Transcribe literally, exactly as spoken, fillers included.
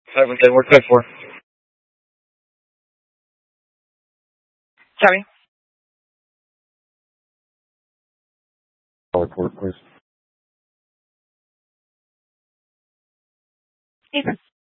Everything we're good for. Sorry. Report, please. Hey,